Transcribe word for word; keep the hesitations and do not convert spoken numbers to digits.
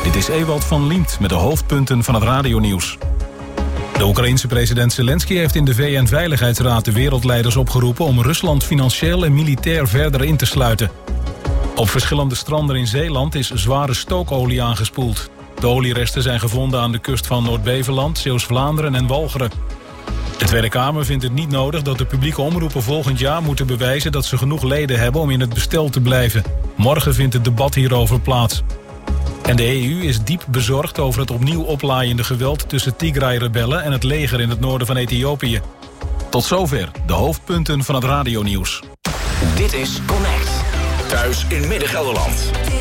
Dit is Ewald van Liemt met de hoofdpunten van het radionieuws. De Oekraïense president Zelensky heeft in de V N-veiligheidsraad de wereldleiders opgeroepen om Rusland financieel en militair verder in te sluiten. Op verschillende stranden in Zeeland is zware stookolie aangespoeld. De olieresten zijn gevonden aan de kust van Noord-Beveland, Zeeuws-Vlaanderen en Walcheren. De Tweede Kamer vindt het niet nodig dat de publieke omroepen volgend jaar moeten bewijzen dat ze genoeg leden hebben om in het bestel te blijven. Morgen vindt het debat hierover plaats. En de E U is diep bezorgd over het opnieuw oplaaiende geweld tussen Tigray-rebellen en het leger in het noorden van Ethiopië. Tot zover de hoofdpunten van het radionieuws. Dit is Connect. Thuis in Midden-Gelderland.